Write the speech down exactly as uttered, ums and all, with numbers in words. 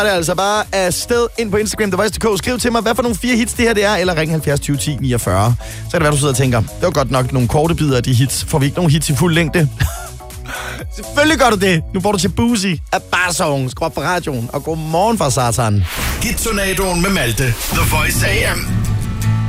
er det altså bare afsted ind på Instagram, The Voice punktum d k. Skriv til mig, hvad for nogle fire hits det her det er, eller ring halvfjerds tyve ti niogfyrre. Så kan det være, du sidder og tænker, det var godt nok nogle korte bidder af de hits. Får vi ikke nogen hits i fuld længde? Selvfølgelig gør du det. Nu får du til Boozy af Barsong. Skru op for radioen, og god morgen fra Satan. Hit-tornadoen med Malte. The Voice A M.